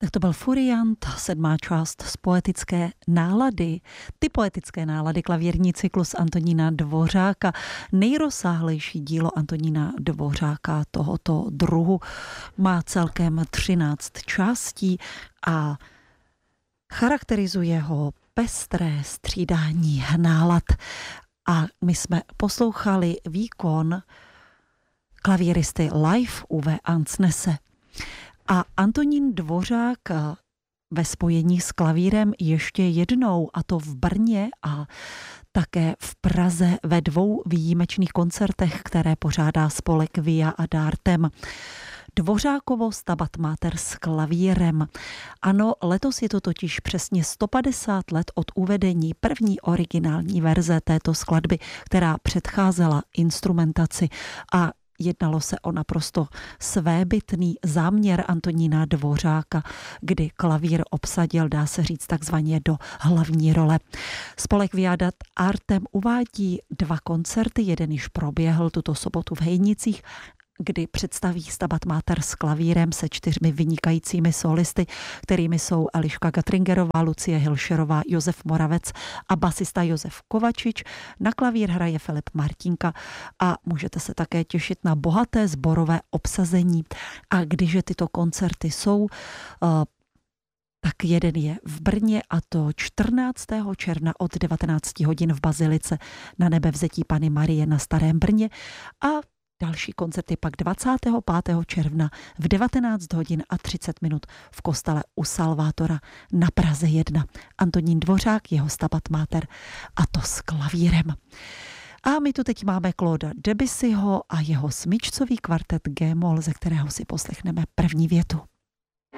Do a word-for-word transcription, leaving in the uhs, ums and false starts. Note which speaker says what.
Speaker 1: Tak to byl Furiant, sedmá část z poetické nálady. Ty poetické nálady, klavírní cyklus Antonína Dvořáka. Nejrozsáhlejší dílo Antonína Dvořáka tohoto druhu má celkem třináct částí a charakterizuje ho pestré střídání nálad. A my jsme poslouchali výkon klavíristy live Uwe Ansnese. A Antonín Dvořák ve spojení s klavírem ještě jednou, a to v Brně a také v Praze ve dvou výjimečných koncertech, které pořádá spolek Via ad Artem. Dvořákovo Stabat Mater s klavírem. Ano, letos je to totiž přesně sto padesát let od uvedení první originální verze této skladby, která předcházela instrumentaci, a jednalo se o naprosto svébytný záměr Antonína Dvořáka, kdy klavír obsadil, dá se říct, takzvaně do hlavní role. Spolek Via ad Artem uvádí dva koncerty, jeden již proběhl tuto sobotu v Hejnicích, kdy představí Stabat Mater s klavírem se čtyřmi vynikajícími solisty, kterými jsou Eliška Gatringerová, Lucie Hilšerová, Josef Moravec a basista Josef Kovačič. Na klavír hraje Filip Martinka a můžete se také těšit na bohaté sborové obsazení. A když tyto koncerty jsou, tak jeden je v Brně, a to čtrnáctého června od devatenáct hodin v Bazilice na Nebevzetí Panny Marie na Starém Brně, a další koncert je pak dvacátého pátého června v devatenáct hodin a třicet minut v kostele u Salvátora na Praze jedna. Antonín Dvořák, jeho Stabat Mater, a to s klavírem. A my tu teď máme Clauda Debussyho a jeho smyčcový kvartet G-moll, ze kterého si poslechneme první větu.